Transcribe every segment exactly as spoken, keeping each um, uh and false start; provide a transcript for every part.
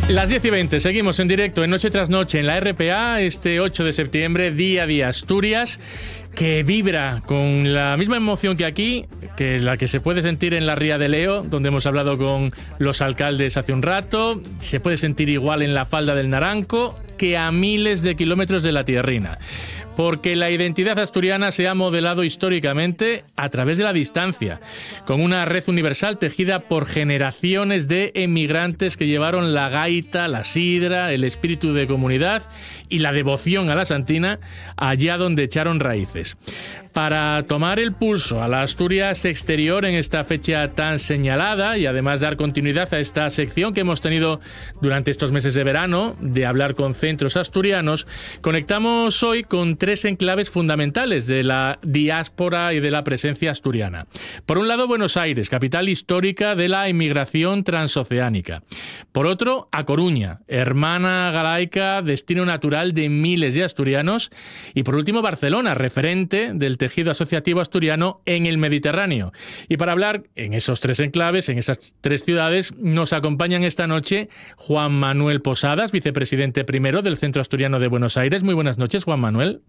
Las diez y veinte, seguimos en directo en Noche tras Noche en la R P A, este ocho de septiembre, Día de Asturias, que vibra con la misma emoción que aquí, que la que se puede sentir en la Ría de Leo, donde hemos hablado con los alcaldes hace un rato, se puede sentir igual en la falda del Naranco, que a miles de kilómetros de la Tierrina. Porque la identidad asturiana se ha modelado históricamente a través de la distancia, con una red universal tejida por generaciones de emigrantes que llevaron la gaita, la sidra, el espíritu de comunidad y la devoción a la Santina allá donde echaron raíces. Para tomar el pulso a la Asturias exterior en esta fecha tan señalada y además dar continuidad a esta sección que hemos tenido durante estos meses de verano, de hablar con centros asturianos, conectamos hoy con tres enclaves fundamentales de la diáspora y de la presencia asturiana. Por un lado, Buenos Aires, capital histórica de la inmigración transoceánica. Por otro, A Coruña, hermana galaica, destino natural de miles de asturianos. Y por último, Barcelona, referente del tejido asociativo asturiano en el Mediterráneo. Y para hablar en esos tres enclaves, en esas tres ciudades, nos acompañan esta noche Juan Manuel Posadas, vicepresidente primero del Centro Asturiano de Buenos Aires. Muy buenas noches, Juan Manuel.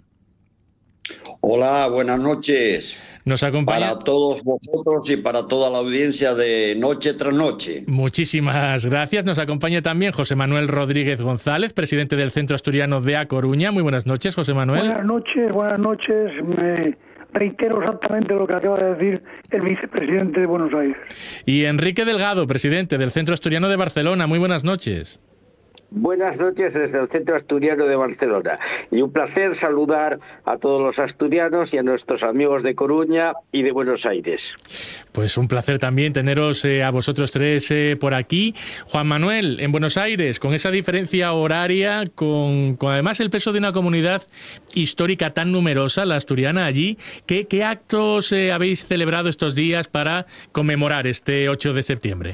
Hola, buenas noches. Nos acompaña... Para todos vosotros y para toda la audiencia de Noche tras Noche. Muchísimas gracias. Nos acompaña también José Manuel Rodríguez González, presidente del Centro Asturiano de A Coruña. Muy buenas noches, José Manuel. Buenas noches, buenas noches. Me reitero exactamente lo que acaba de decir el vicepresidente de Buenos Aires. Y Enrique Delgado, presidente del Centro Asturiano de Barcelona. Muy buenas noches. Buenas noches desde el Centro Asturiano de Barcelona y un placer saludar a todos los asturianos y a nuestros amigos de Coruña y de Buenos Aires. Pues un placer también teneros eh, a vosotros tres eh, por aquí. Juan Manuel, en Buenos Aires, con esa diferencia horaria, con, con además el peso de una comunidad histórica tan numerosa, la asturiana allí, ¿qué, qué actos eh, habéis celebrado estos días para conmemorar este ocho de septiembre?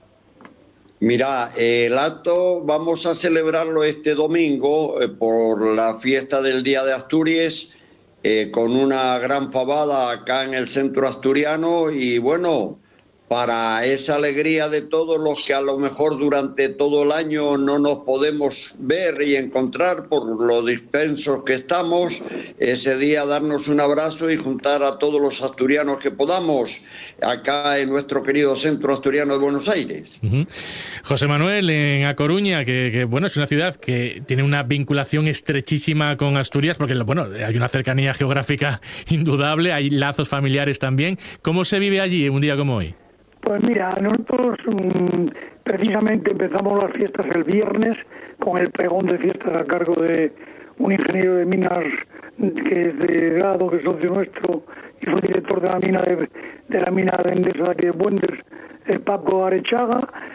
Mira, el acto vamos a celebrarlo este domingo eh, por la fiesta del Día de Asturias, eh, con una gran fabada acá en el Centro Asturiano y bueno, para esa alegría de todos los que a lo mejor durante todo el año no nos podemos ver y encontrar por lo dispersos que estamos, ese día darnos un abrazo y juntar a todos los asturianos que podamos acá en nuestro querido Centro Asturiano de Buenos Aires. Uh-huh. José Manuel, en A Coruña, que, que bueno, es una ciudad que tiene una vinculación estrechísima con Asturias, porque bueno, hay una cercanía geográfica indudable, hay lazos familiares también. ¿Cómo se vive allí un día como hoy? Pues mira, nosotros mmm, precisamente empezamos las fiestas el viernes con el pregón de fiestas a cargo de un ingeniero de minas que es de grado, que es socio nuestro y fue director de la mina de, de la mina de Endesa de Buenders, el Paco Arechaga,